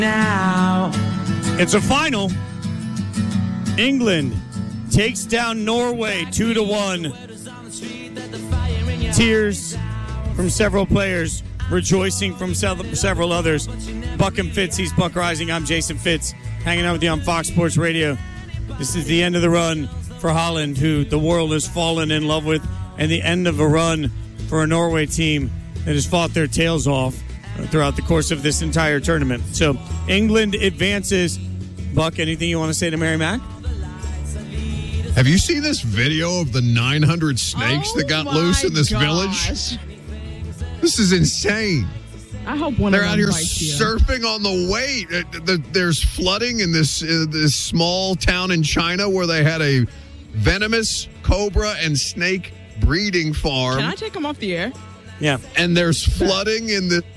Now it's a final. England takes down Norway 2-1. Tears from several players, rejoicing from several others. Buck and Fitz, he's Buck Rising. I'm Jason Fitz, hanging out with you on Fox Sports Radio. This is the end of the run for Holland, who the world has fallen in love with, and the end of a run for a Norway team that has fought their tails off throughout the course of this entire tournament. So England advances. Buck, anything you want to say to Mary Mack? Have you seen this video of the 900 snakes that got loose in this village? This is insane. I hope one They're of them out here bites you. surfing on the way. There's flooding in this small town in China where they had a venomous cobra and snake breeding farm. Can I take them off the air? Yeah. And there's flooding in the